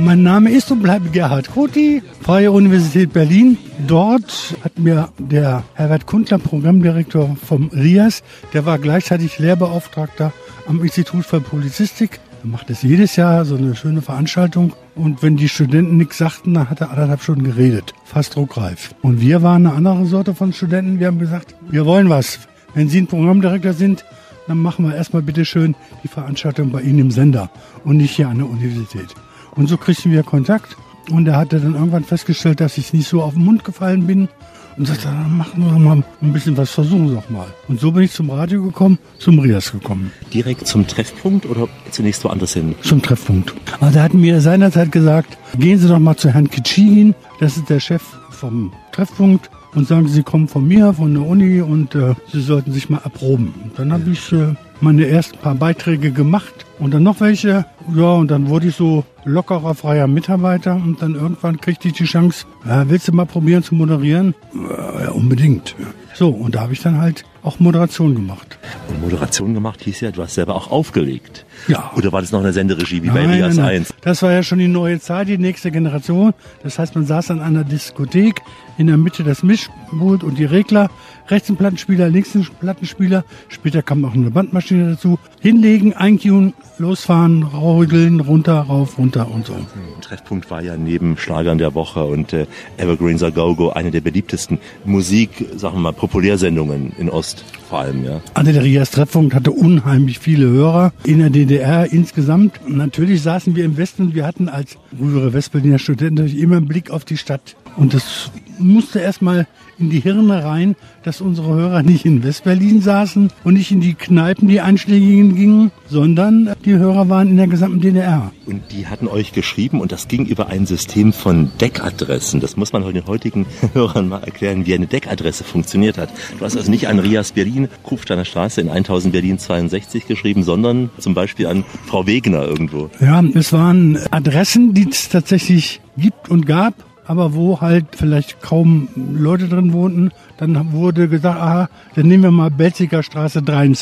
Mein Name ist und bleibt Gerhard Koti, Freie Universität Berlin. Dort hat mir der Herbert Kundler, Programmdirektor vom RIAS, der war gleichzeitig Lehrbeauftragter am Institut für Publizistik. Er macht es jedes Jahr, so eine schöne Veranstaltung. Und wenn die Studenten nichts sagten, dann hat er 1,5 Stunden geredet. Fast druckreif. Und wir waren eine andere Sorte von Studenten. Wir haben gesagt, wir wollen was. Wenn Sie ein Programmdirektor sind, dann machen wir erstmal bitte schön die Veranstaltung bei Ihnen im Sender und nicht hier an der Universität. Und so kriegten wir Kontakt. Und er hatte dann irgendwann festgestellt, dass ich nicht so auf den Mund gefallen bin. Und sagte, dann machen wir doch mal ein bisschen was, versuchen Sie doch mal. Und so bin ich zum Radio gekommen, zum RIAS gekommen. Direkt zum Treffpunkt oder zunächst woanders hin? Zum Treffpunkt. Also er hat mir seinerzeit gesagt, gehen Sie doch mal zu Herrn Kitschigin, das ist der Chef vom Treffpunkt, und sagen Sie kommen von mir, von der Uni, und Sie sollten sich mal erproben. Und dann habe ich meine ersten paar Beiträge gemacht und dann noch welche. Ja, und dann wurde ich so lockerer, freier Mitarbeiter und dann irgendwann kriegte ich die Chance, willst du mal probieren zu moderieren? Ja, unbedingt. So, und da habe ich dann halt auch Moderation gemacht. Und Moderation gemacht hieß ja, du hast selber auch aufgelegt. Ja. Oder war das noch eine Senderegie wie bei RIAS 1? Das war ja schon die neue Zeit, die nächste Generation. Das heißt, man saß an einer Diskothek, in der Mitte das Mischpult und die Regler, rechts ein Plattenspieler, links ein Plattenspieler, später kam auch eine Bandmaschine dazu. Hinlegen, eincunen, losfahren, raugeln, runter, rauf, runter und so. Treffpunkt war ja neben Schlagern der Woche und Evergreens a Go-Go eine der beliebtesten Musik, sagen wir mal, Populärsendungen in Ost vor allem, ja. Also der RIAS Treffpunkt hatte unheimlich viele Hörer in der DDR insgesamt. Und natürlich saßen wir im Westen und wir hatten als frühere Westberliner Studenten natürlich immer einen Blick auf die Stadt. Und das musste erstmal in die Hirne rein, dass unsere Hörer nicht in Westberlin saßen und nicht in die Kneipen, die einschlägigen gingen, sondern die Hörer waren in der gesamten DDR. Und die hatten euch geschrieben und das ging über ein System von DEC-Adressen. Das muss man den heutigen Hörern mal erklären, wie eine DEC-Adresse funktioniert hat. Du hast also nicht an RIAS Berlin, Kufsteiner Straße in 1000 Berlin 62 geschrieben, sondern zum Beispiel an Frau Wegner irgendwo. Ja, es waren Adressen, die es tatsächlich gibt und gab, aber wo halt vielleicht kaum Leute drin wohnten. Dann wurde gesagt, aha, dann nehmen wir mal Belziger Straße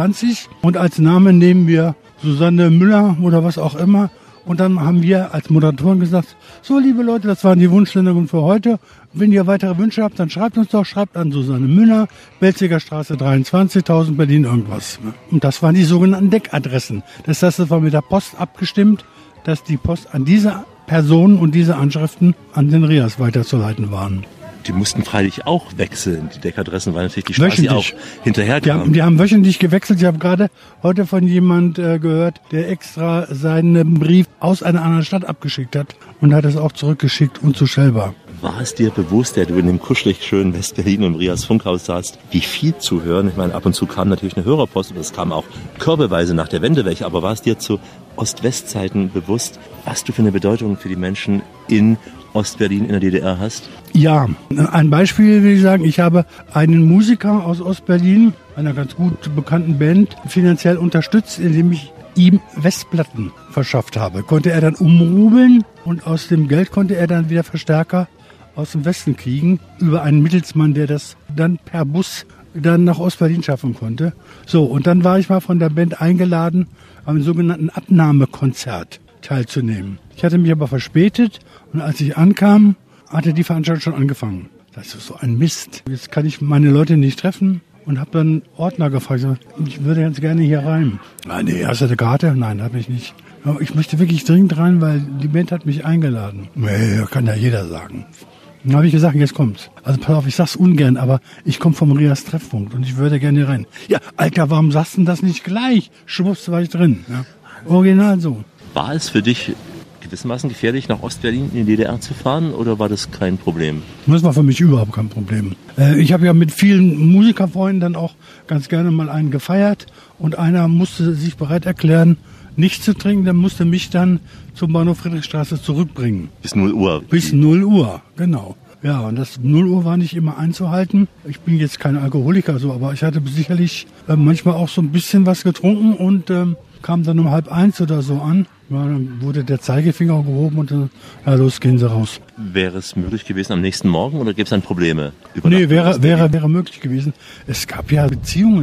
23 und als Name nehmen wir Susanne Müller oder was auch immer. Und dann haben wir als Moderatoren gesagt, so liebe Leute, das waren die Wunschsendungen für heute. Wenn ihr weitere Wünsche habt, dann schreibt uns doch, schreibt an Susanne Müller, Belziger Straße 23, 1000 Berlin irgendwas. Und das waren die sogenannten DEC-Adressen. Das heißt, das war mit der Post abgestimmt, dass die Post an diese Personen und diese Anschriften an den RIAS weiterzuleiten waren. Die mussten freilich auch wechseln, die DEC-Adressen, weil natürlich die Straße auch hinterherkam. Die haben wöchentlich gewechselt. Ich habe gerade heute von jemand gehört, der extra seinen Brief aus einer anderen Stadt abgeschickt hat und hat es auch zurückgeschickt unzustellbar. War es dir bewusst, der du in dem kuschelig schönen West-Berlin im RIAS Funkhaus saßt, wie viel zu hören? Ich meine, ab und zu kam natürlich eine Hörerpost und es kam auch körbeweise nach der Wende welche, aber war es dir zu Ost-West-Zeiten bewusst, was du für eine Bedeutung für die Menschen in Ostberlin in der DDR hast? Ja, ein Beispiel will ich sagen, ich habe einen Musiker aus Ostberlin, einer ganz gut bekannten Band, finanziell unterstützt, indem ich ihm Westplatten verschafft habe. Konnte er dann umrubeln und aus dem Geld konnte er dann wieder Verstärker aus dem Westen kriegen, über einen Mittelsmann, der das dann per Bus dann nach Ostberlin schaffen konnte. So, und dann war ich mal von der Band eingeladen, am sogenannten Abnahmekonzert teilzunehmen. Ich hatte mich aber verspätet und als ich ankam, hatte die Veranstaltung schon angefangen. Das ist so ein Mist. Jetzt kann ich meine Leute nicht treffen und habe dann Ordner gefragt. Ich würde ganz gerne hier rein. Nee, hast du eine Karte? Nein, habe ich nicht. Aber ich möchte wirklich dringend rein, weil die Band hat mich eingeladen. Nee, kann ja jeder sagen. Dann habe ich gesagt, jetzt kommt's. Also pass auf, ich sag's ungern, aber ich komme vom RIAS Treffpunkt und ich würde gerne rein. Ja, Alter, warum sagst du denn das nicht gleich? Schwupps, war ich drin. Ja. Original so. War es für dich gewissermaßen gefährlich, nach Ostberlin in die DDR zu fahren oder war das kein Problem? Das war für mich überhaupt kein Problem. Ich habe ja mit vielen Musikerfreunden dann auch ganz gerne mal einen gefeiert und einer musste sich bereit erklären, nichts zu trinken, der musste mich dann zum Bahnhof Friedrichstraße zurückbringen. Bis 0 Uhr? Bis 0 Uhr, genau. Ja, und das 0 Uhr war nicht immer einzuhalten. Ich bin jetzt kein Alkoholiker, so, aber ich hatte sicherlich manchmal auch so ein bisschen was getrunken und kam dann um 12:30 oder so an. Ja, dann wurde der Zeigefinger gehoben und dann, ja, los, gehen Sie raus. Wäre es möglich gewesen am nächsten Morgen oder gibt es dann Probleme? Nee, wäre möglich gewesen. Es gab ja Beziehungen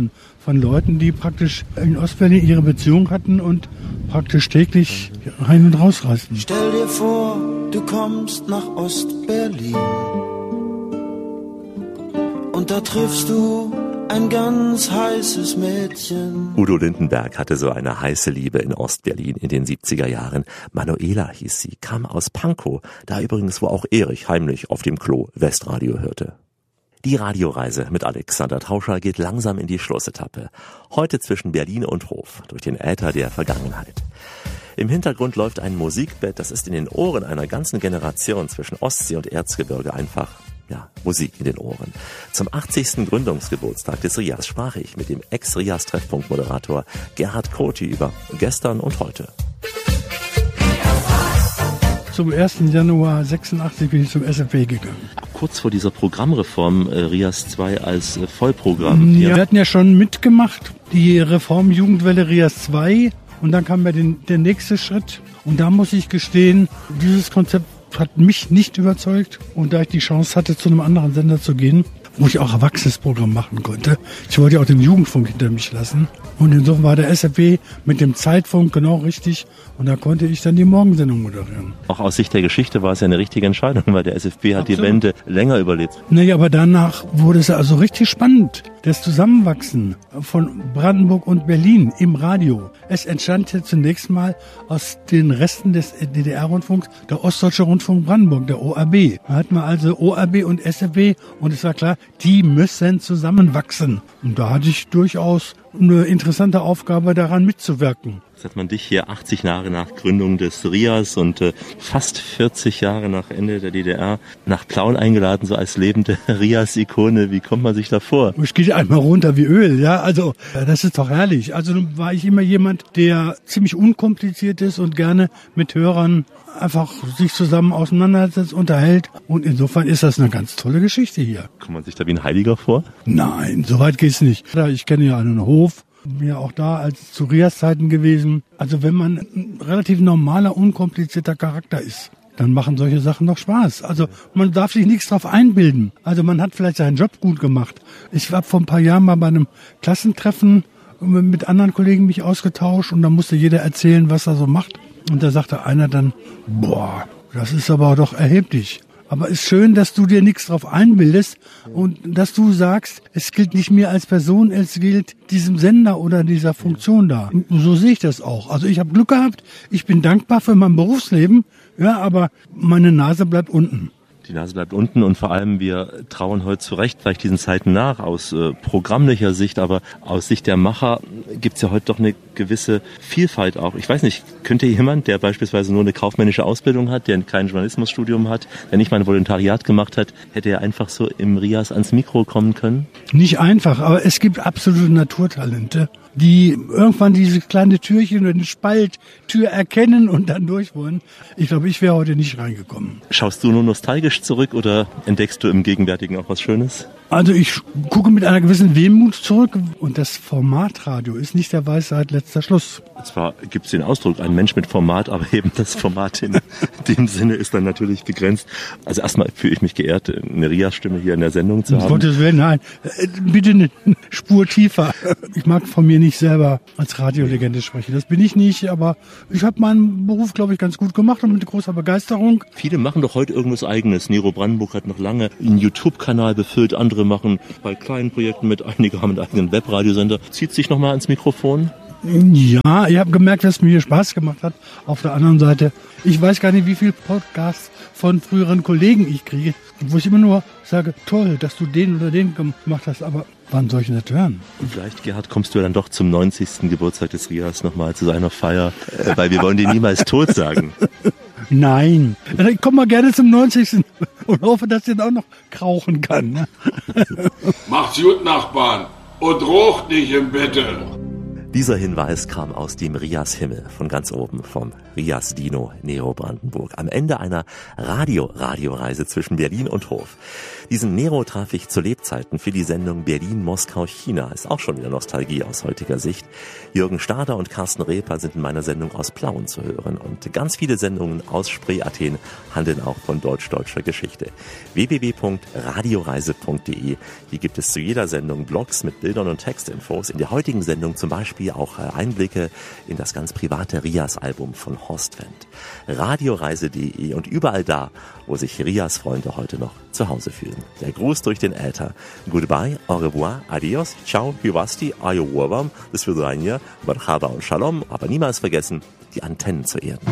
von Leuten, die praktisch in Ostberlin ihre Beziehung hatten und praktisch täglich rein und raus reisten. Stell dir vor, du kommst nach Ostberlin und da triffst du ein ganz heißes Mädchen. Udo Lindenberg hatte so eine heiße Liebe in Ostberlin in den 70er Jahren. Manuela hieß sie, kam aus Pankow, da übrigens, wo auch Erich heimlich auf dem Klo Westradio hörte. Die Radioreise mit Alexander Tauscher geht langsam in die Schlussetappe. Heute zwischen Berlin und Hof, durch den Äther der Vergangenheit. Im Hintergrund läuft ein Musikbett, das ist in den Ohren einer ganzen Generation zwischen Ostsee und Erzgebirge einfach, Musik in den Ohren. Zum 80. Gründungsgeburtstag des RIAS sprach ich mit dem Ex-RIAS-Treffpunkt-Moderator Gerhard Coty über gestern und heute. Zum 1. Januar 86 bin ich zum SFW gegangen. Kurz vor dieser Programmreform RIAS 2 als Vollprogramm. Ja, wir hatten ja schon mitgemacht, die Reform Jugendwelle RIAS 2 und dann kam ja der nächste Schritt. Und da muss ich gestehen, dieses Konzept hat mich nicht überzeugt. Und da ich die Chance hatte, zu einem anderen Sender zu gehen, wo ich auch erwachsenes Programm machen konnte. Ich wollte ja auch den Jugendfunk hinter mich lassen. Und insofern war der SFW mit dem Zeitfunk genau richtig. Und da konnte ich dann die Morgensendung moderieren. Auch aus Sicht der Geschichte war es ja eine richtige Entscheidung, weil der SFB hat die Wende länger überlebt. Naja, aber danach wurde es also richtig spannend. Das Zusammenwachsen von Brandenburg und Berlin im Radio. Es entstand ja zunächst mal aus den Resten des DDR-Rundfunks der Ostdeutsche Rundfunk Brandenburg, der ORB. Da hatten wir also ORB und SFW und es war klar, die müssen zusammenwachsen. Und da hatte ich durchaus eine interessante Aufgabe, daran mitzuwirken. Jetzt hat man dich hier 80 Jahre nach Gründung des RIAS und fast 40 Jahre nach Ende der DDR nach Plauen eingeladen, so als lebende RIAS-Ikone. Wie kommt man sich da vor? Es geht einmal runter wie Öl, ja. Also, das ist doch herrlich. Also, nun war ich immer jemand, der ziemlich unkompliziert ist und gerne mit Hörern einfach sich zusammen auseinandersetzt, unterhält. Und insofern ist das eine ganz tolle Geschichte hier. Kommt man sich da wie ein Heiliger vor? Nein, so weit geht's nicht. Ich kenne ja einen Hof. Bin ja auch da als zu RIAS-Zeiten gewesen. Also wenn man ein relativ normaler, unkomplizierter Charakter ist, dann machen solche Sachen doch Spaß. Also man darf sich nichts drauf einbilden. Also man hat vielleicht seinen Job gut gemacht. Ich war vor ein paar Jahren mal bei einem Klassentreffen mit anderen Kollegen mich ausgetauscht und da musste jeder erzählen, was er so macht. Und da sagte einer dann, boah, das ist aber doch erheblich. Aber es ist schön, dass du dir nichts drauf einbildest und dass du sagst, es gilt nicht mir als Person, es gilt diesem Sender oder dieser Funktion da. Und so sehe ich das auch. Also ich habe Glück gehabt, ich bin dankbar für mein Berufsleben, ja, aber meine Nase bleibt unten. Die Nase bleibt unten und vor allem wir trauern heute zu Recht vielleicht diesen Zeiten nach aus programmlicher Sicht, aber aus Sicht der Macher gibt's ja heute doch eine gewisse Vielfalt auch. Ich weiß nicht, könnte jemand, der beispielsweise nur eine kaufmännische Ausbildung hat, der kein Journalismusstudium hat, der nicht mal ein Volontariat gemacht hat, hätte er einfach so im RIAS ans Mikro kommen können? Nicht einfach, aber es gibt absolute Naturtalente, die irgendwann diese kleine Türchen oder eine Spalttür erkennen und dann durch wollen. Ich glaube, ich wäre heute nicht reingekommen. Schaust du nur nostalgisch zurück oder entdeckst du im Gegenwärtigen auch was Schönes? Also ich gucke mit einer gewissen Wehmut zurück und das Formatradio ist nicht der Weisheit letzter Schluss. Zwar gibt es den Ausdruck, ein Mensch mit Format, aber eben das Format in dem Sinne ist dann natürlich begrenzt. Also erstmal fühle ich mich geehrt, eine RIAS-Stimme hier in der Sendung zu haben. Gottes Willen, nein, bitte eine Spur tiefer. Ich mag von mir nicht selber als Radiolegende sprechen. Das bin ich nicht, aber ich habe meinen Beruf, glaube ich, ganz gut gemacht und mit großer Begeisterung. Viele machen doch heute irgendwas Eigenes. Nero Brandenburg hat noch lange einen YouTube-Kanal befüllt, andere machen bei kleinen Projekten mit, einige haben einen eigenen Webradiosender. Zieht sich nochmal ans Mikrofon? Ja, ich habe gemerkt, dass es mir Spaß gemacht hat. Auf der anderen Seite, ich weiß gar nicht, wie viele Podcasts von früheren Kollegen ich kriege, wo ich immer nur sage, toll, dass du den oder den gemacht hast, aber wann soll ich nicht hören? Und vielleicht, Gerhard, kommst du dann doch zum 90. Geburtstag des RIAS nochmal zu seiner Feier, weil wir wollen dir niemals tot sagen. Nein, ich komme mal gerne zum 90. und hoffe, dass ich dann auch noch krauchen kann. Ne? Macht's gut, Nachbarn, und raucht nicht im Bette. Dieser Hinweis kam aus dem Rias-Himmel von ganz oben vom Rias Dino Nero Brandenburg am Ende einer Radioreise zwischen Berlin und Hof. Diesen Nero traf ich zu Lebzeiten für die Sendung Berlin-Moskau-China. Ist auch schon wieder Nostalgie aus heutiger Sicht. Jürgen Stader und Carsten Reper sind in meiner Sendung aus Plauen zu hören und ganz viele Sendungen aus Spree-Athen handeln auch von deutsch-deutscher Geschichte. www.radioreise.de. Hier gibt es zu jeder Sendung Blogs mit Bildern und Textinfos. In der heutigen Sendung zum Beispiel auch Einblicke in das ganz private Rias-Album von Horst Wendt. Radioreise.de und überall da, wo sich Rias-Freunde heute noch zu Hause fühlen. Der Gruß durch den Äther. Goodbye, au revoir, adios, ciao, hyvasti, ayo urvam, das würde sein hier, marhaba und shalom, aber niemals vergessen, die Antennen zu erden.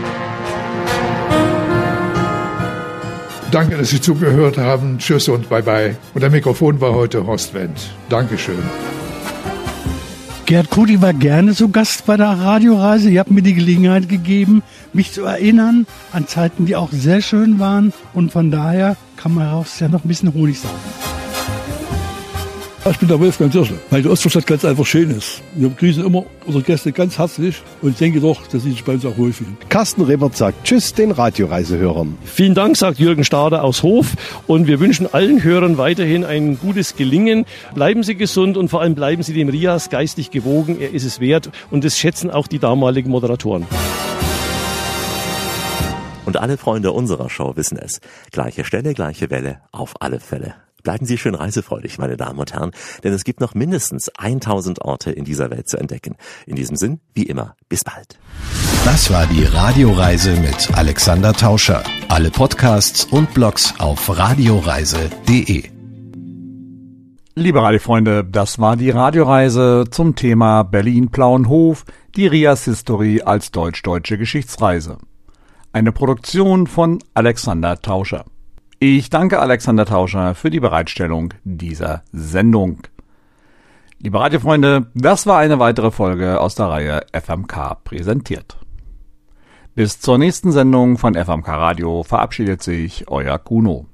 Danke, dass Sie zugehört haben. Tschüss und bye-bye. Und der Mikrofon war heute Horst Wendt. Dankeschön. Gerd Kuti war gerne zu Gast bei der Radioreise. Ihr habt mir die Gelegenheit gegeben, mich zu erinnern an Zeiten, die auch sehr schön waren. Und von daher kann man daraus ja noch ein bisschen Honig saugen. Ich bin der Wolfgang Dirschel, weil die Ostvorstadt ganz einfach schön ist. Wir begrüßen immer unsere Gäste ganz herzlich und ich denke doch, dass sie sich bei uns auch wohlfühlen. Carsten Rebert sagt Tschüss den Radioreisehörern. Vielen Dank, sagt Jürgen Stader aus Hof. Und wir wünschen allen Hörern weiterhin ein gutes Gelingen. Bleiben Sie gesund und vor allem bleiben Sie dem Rias geistig gewogen. Er ist es wert und das schätzen auch die damaligen Moderatoren. Und alle Freunde unserer Show wissen es. Gleiche Stelle, gleiche Welle, auf alle Fälle. Bleiben Sie schön reisefreudig, meine Damen und Herren, denn es gibt noch mindestens 1000 Orte in dieser Welt zu entdecken. In diesem Sinn, wie immer, bis bald. Das war die Radioreise mit Alexander Tauscher. Alle Podcasts und Blogs auf radioreise.de. Liebe Radiofreunde, das war die Radioreise zum Thema Berlin-Plauenhof, die Rias-Historie als deutsch-deutsche Geschichtsreise. Eine Produktion von Alexander Tauscher. Ich danke Alexander Tauscher für die Bereitstellung dieser Sendung. Liebe Radiofreunde, das war eine weitere Folge aus der Reihe FMK präsentiert. Bis zur nächsten Sendung von FMK Radio verabschiedet sich euer Kuno.